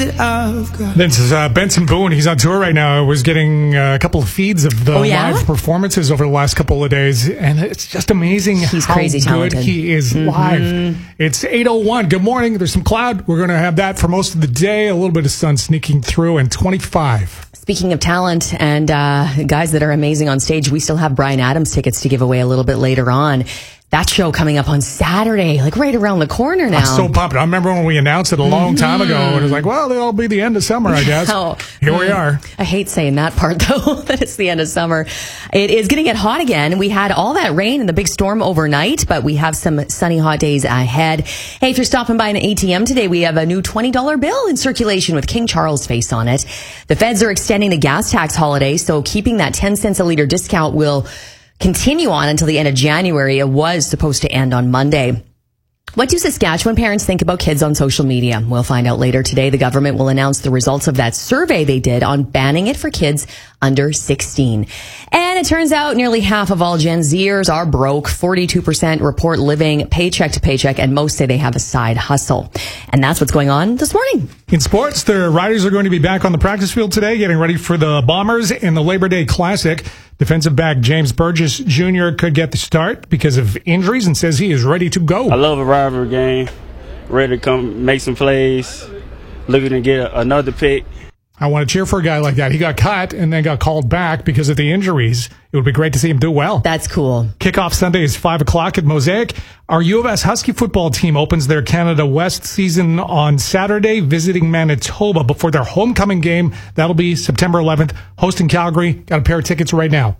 This is Benson Boone. He's on tour right now. I was getting a couple of feeds of the live performances over the last couple of days, and it's just amazing how crazy good talented. he is live. It's 8:01. Good morning. There's some cloud. We're going to have that for most of the day. A little bit of sun sneaking through, and 25. Speaking of talent and guys that are amazing on stage, we still have Bryan Adams tickets to give away a little bit later on. That show coming up on Saturday, like right around the corner now. I'm so pumped. I remember when we announced it a long time ago, and it was like, well, they'll be the end of summer, I guess. Here we are. I hate saying that part, though, that it's the end of summer. It is going to get hot again. We had all that rain and the big storm overnight, but we have some sunny, hot days ahead. Hey, if you're stopping by an ATM today, we have a new $20 bill in circulation with King Charles' face on it. The feds are extending the gas tax holiday, so keeping that 10 cents a liter discount will continue on until the end of January. It was supposed to end on Monday. What do Saskatchewan parents think about kids on social media? We'll find out later today. The government will announce the results of that survey they did on banning it for kids under 16. And it turns out nearly half of all Gen Zers are broke. 42% report living paycheck to paycheck, and most say they have a side hustle. And that's what's going on this morning. In sports, the Riders are going to be back on the practice field today, getting ready for the Bombers in the Labor Day Classic. Defensive back James Burgess Jr. could get the start because of injuries and says he is ready to go. I love a rivalry game. Ready to come make some plays. Looking to get another pick. I want to cheer for a guy like that. He got cut and then got called back because of the injuries. It would be great to see him do well. That's cool. Kickoff Sunday is 5 o'clock at Mosaic. Our U of S Husky football team opens their Canada West season on Saturday, visiting Manitoba before their homecoming game. That'll be September 11th, hosting Calgary. Got a pair of tickets right now.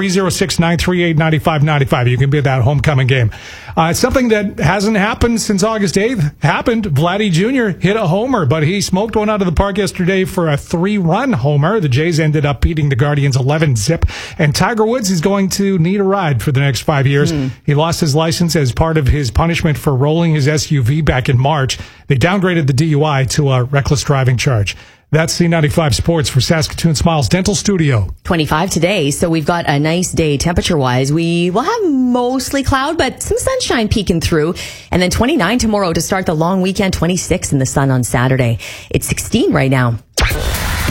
306-938-9595. You can be at that homecoming game. Something that hasn't happened since August 8th happened. Vladdy Jr. hit a homer, but he smoked one out of the park yesterday for a 3-run homer. The Jays ended up beating the Guardians 11-zip. And Tiger Woods is going to need a ride for the next 5 years. He lost his license as part of his punishment for rolling his SUV back in March. They downgraded the DUI to a reckless driving charge. That's C95 Sports for Saskatoon Smiles Dental Studio. 25 today, so we've got a nice day temperature-wise. We will have mostly cloud, but some sunshine peeking through. And then 29 tomorrow to start the long weekend, 26 in the sun on Saturday. It's 16 right now.